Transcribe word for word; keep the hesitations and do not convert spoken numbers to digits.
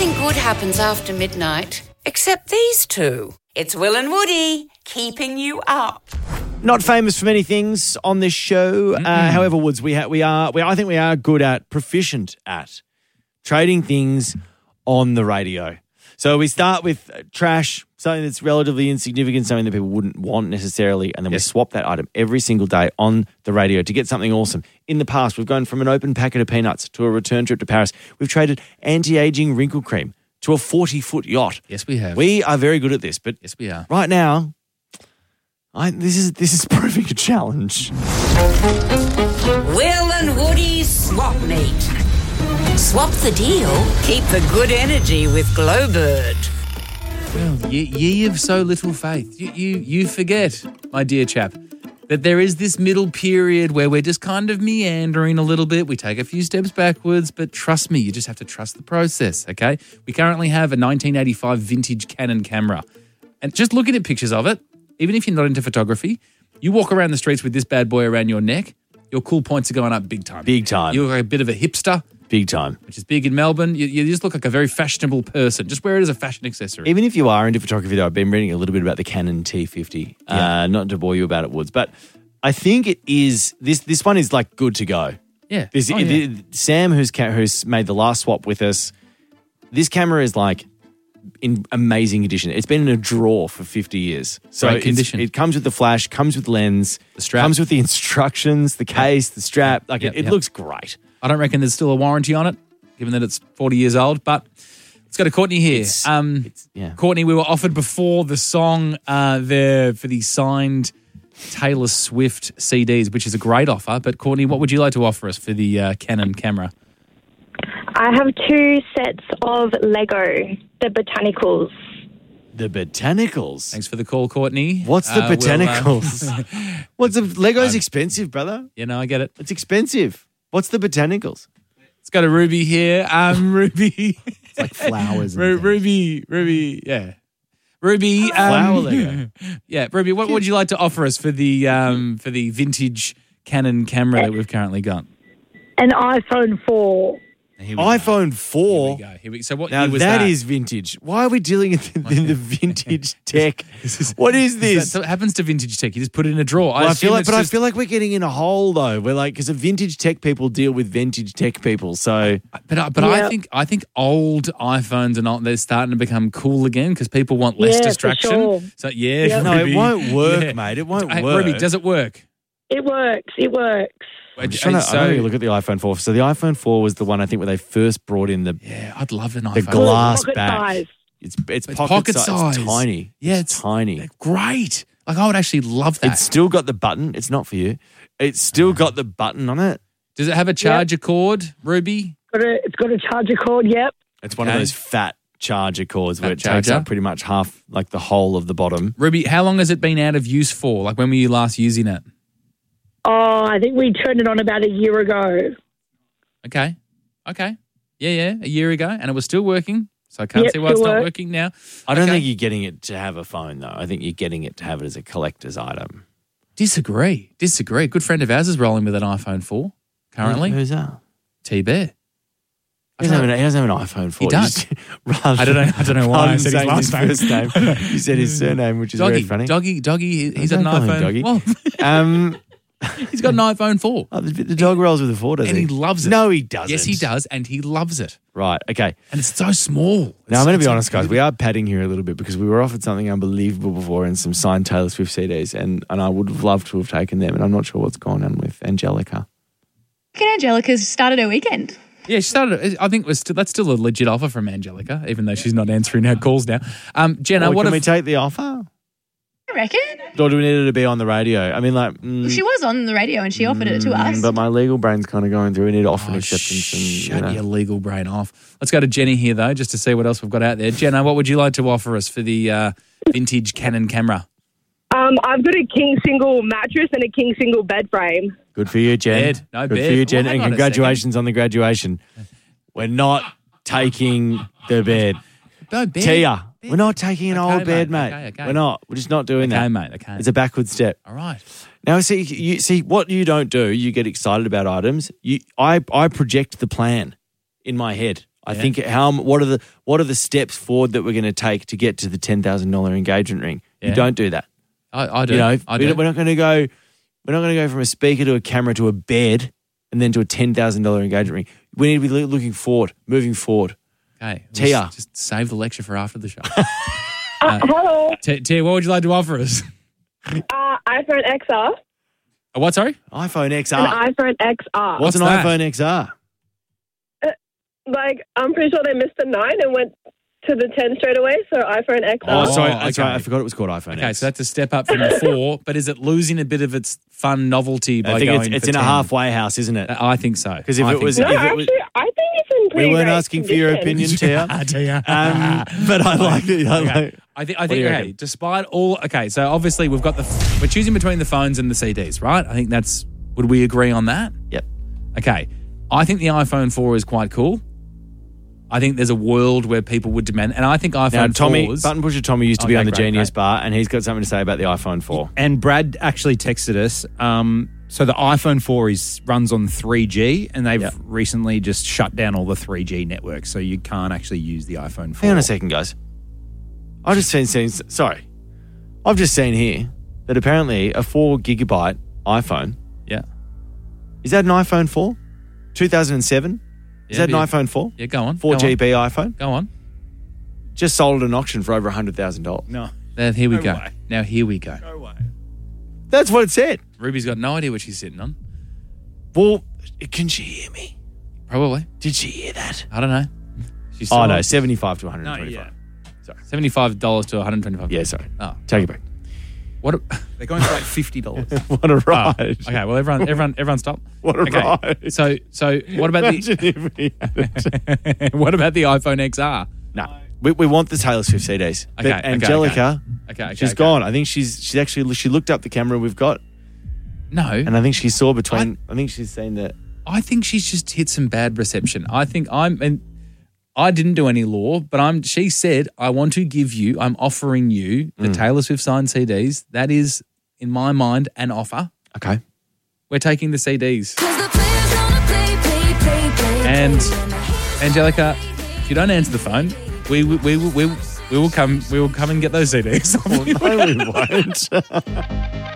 Nothing good happens after midnight, except these two. It's Will and Woody, keeping you up. Not famous for many things on this show. Uh, however, Woods, we ha- we are we I think we are good at, proficient at trading things on the radio. So we start with uh, trash, something that's relatively insignificant, something that people wouldn't want necessarily, and then Yes. we swap that item every single day on the radio to get something awesome. In the past, we've gone from an open packet of peanuts to a return trip to Paris. We've traded anti-aging wrinkle cream to a forty-foot yacht. Yes, we have. We are very good at this, but yes, we are. right now, I, this is this is proving a challenge. Will and Woody's Swap Meet. Swap the deal, keep the good energy with Glowbird. Well, ye, ye of so little faith. You, you, you forget, my dear chap, that there is this middle period where we're just kind of meandering a little bit. We take a few steps backwards, but trust me, you just have to trust the process, okay? We currently have a nineteen eighty-five vintage Canon camera. And just looking at pictures of it, even if you're not into photography, you walk around the streets with this bad boy around your neck, your cool points are going up big time. Big time. You're a bit of a hipster. Big time. Which is big in Melbourne. You, you just look like a very fashionable person. Just wear it as a fashion accessory. Even if you are into photography, though, I've been reading a little bit about the Canon T fifty. Yeah. Uh, not to bore you about it, Woods, but I think it is, this This one is like good to go. Yeah. This, Oh, yeah. the- Sam, who's ca- who's made the last swap with us, this camera is like in amazing condition. It's been in a drawer for fifty years. So Great it's- condition. it comes with the flash, comes with lens, The strap. comes with the instructions, the case, the strap. Like Yep, it, it yep. looks great. I don't reckon there's still a warranty on it, given that it's forty years old, but let's go to Courtney here. It's- um, it's- yeah. Courtney, we were offered before the song uh, there for the signed Taylor Swift C Ds, which is a great offer. But Courtney, what would you like to offer us for the uh, Canon camera? I have two sets of Lego, the Botanicals. The botanicals. Thanks for the call, Courtney. What's the Uh, we'll, uh, botanicals? What's the Lego's expensive, brother? you know, I get it. It's expensive. What's the botanicals? Let's go to Ruby here. Um, Ruby. It's like flowers. Ru- Ruby, Ruby, yeah. Ruby, um, Flower Lego. yeah, Ruby. What would you like to offer us for the um, for the vintage Canon camera that we've currently got? An iPhone four. Here we iPhone go. four. Here we go. Here we, so what Now year was that that? is vintage. Why are we dealing in the, in the vintage tech? What is this? That's what happens to vintage tech. You just put it in a drawer. Well, I, assume feel like, it's but just- I feel like we're getting in a hole though. We're like, because the vintage tech people deal with vintage tech people. So But I- but I Yeah. think I think old iPhones are not. They're starting to become cool again because people want less Yeah, for distraction. sure. So yeah, Yeah. no, it Ruby. won't work, Yeah. mate. It won't Hey, work. Ruby, does it work? It works. It works. I'm just trying to, so, I don't know, look at the iPhone four. So the iPhone four was the one I think where they first brought in the yeah, I'd love an the iPhone. glass Pocket back. size. It's it's, It's pocket, pocket size. size. It's tiny. Yeah, it's, it's- tiny. They're great. Like I would actually love that. It's still got the button. It's not for you. It's still got the button on it. Does it have a charger cord, Ruby? Got a, it's got a charger cord. Yep. It's one of Okay. those fat charger cords Fat where it takes charger. up pretty much half, like the whole of the bottom. Ruby, how long has it been out of use for? Like when were you last using it? Oh, I think we turned it on about a year ago. Okay. Okay. Yeah, yeah, a year ago, and it was still working. So I can't Yep, see why it's still not work. working now. I don't Okay. think you're getting it to have a phone, though. I think you're getting it to have it as a collector's item. Disagree. Disagree. A good friend of ours is rolling with an iPhone four currently. Who's that? T Bear. He doesn't, have an, he doesn't have an iPhone four. He does. rather, I don't know- I don't know why rather I than said his saying last name. first name. You said his surname, which is Doggy, very funny. Doggy, Doggy, he- he's Don't an call him iPhone. Doggy. Well, Um, he's got an iPhone four. oh, the, the dog rolls with a four, does And he? he loves it. No, he doesn't. Yes, he does, and he loves it. Right, okay. And it's so small. Now, I'm going to be It's- honest, guys. We are padding here a little bit because we were offered something unbelievable before and some signed Taylor Swift C Ds, and, and I would have loved to have taken them, and I'm not sure what's going on with Angelica. Angelica's started her weekend. Yeah, she started. I think it was still, that's still a legit offer from Angelica, even though she's not answering our calls now. Um, Jenna, Well, what can if we take the offer? I reckon. Or do we need it to be on the radio? I mean, like... Mm, She was on the radio and she offered it to us. but my legal brain's kind of going through. We need offer and Oh, acceptance. And, shut you know. your legal brain off. Let's go to Jenny here, though, just to see what else we've got out there. Jenna, what would you like to offer us for the uh, vintage Canon camera? Um, I've got a king single mattress and a king single bed frame. Good for you, Jen. Bed. No, Good bed. for you, Jen. Well, hang and on a congratulations on the graduation. We're not taking the bed. No, bed. Tia, Bed. we're not taking an Okay, old bed, mate. mate. Okay, okay. We're not. We're just not doing Okay, that. mate. Okay. It's a backward step. All right. Now, see, you see what you don't do. You get excited about items. You, I, I project the plan in my head. I Yeah. think how what are the what are the steps forward that we're going to take to get to the ten thousand dollars engagement ring? Yeah. You don't do that. I, I do. You know, I we do. don't- we're not going to go. We're not going to go from a speaker to a camera to a bed and then to a ten thousand dollars engagement ring. We need to be loo- looking forward, moving forward. Okay. Tia. Just, just save the lecture for after the show. Uh, hello. T- Tia, what would you like to offer us? Uh, iPhone X R. Uh, what, sorry? iPhone An X R. iPhone X R. What's, What's an that? iPhone X R? Like, I'm pretty sure they missed the nine and went to the ten straight away. So iPhone X R. Oh, sorry, Oh, that's okay. right. I forgot it was called iPhone Okay, X. so that's a step up from the four, but is it losing a bit of its fun novelty by I think going it's, it's for in a ten? halfway house, isn't it? Uh, I think so. 'Cause if I it think was- so. no, if it actually, was- I think it's in pretty We weren't great asking for your condition. opinion, Tia. Tia. Um, but I like it. I Okay. like- I think. I What do think. you Okay. reckon? Despite all. Okay. So obviously we've got the. We're choosing between the phones and the C Ds, right? I think that's. Would we agree on that? Yep. Okay. I think the iPhone four is quite cool. I think there's a world where people would demand, and I think iPhone Now, Tommy, fours. Button Pusher Tommy used to be Okay, on the great, Genius great. Bar, and he's got something to say about the iPhone four. And Brad actually texted us. Um, so the iPhone four is runs on three G, and they've Yep. recently just shut down all the three G networks, so you can't actually use the iPhone four. Hang on a second, guys. I've just seen, seen sorry. I've just seen here that apparently a four gigabyte iPhone, yeah. is that an iPhone four? two thousand seven? Is Yeah, that an yeah. iPhone four? Yeah. Go on. four Go G on. B iPhone? Go on. Just sold at an auction for over one hundred thousand dollars. No. Then here we No go. way. Now here we go. No way. That's what it said. Ruby's got no idea what she's sitting on. Well, can she hear me? Probably. Did she hear that? I don't know. She's Oh, still- no, seventy-five to one hundred No, twenty-five. yeah. seventy-five dollars to one hundred twenty-five. Yeah, sorry. Oh. Take it back. What? A, They're going for like fifty dollars. What a oh, ride. okay. Well, everyone, everyone, everyone, stop. What a Okay. ride. So, so what about Imagine if we had it. the what about the iPhone X R? No. We, we want the Taylor Swift C Ds. But Okay, okay, Angelica, Okay, okay, she's okay. gone. I think she's she's actually she looked up the camera we've got, No, and I think she saw between. I, think she's seen that. I think she's just hit some bad reception. I think I'm, and I didn't do any law, but I'm. She said, "I want to give you. I'm offering you the Mm. Taylor Swift signed C Ds. That is, in my mind, an offer. Okay. We're taking the C Ds." And Angelica, if you don't answer the phone, we we we, we, we will come we will come and get those C Ds. No, we won't.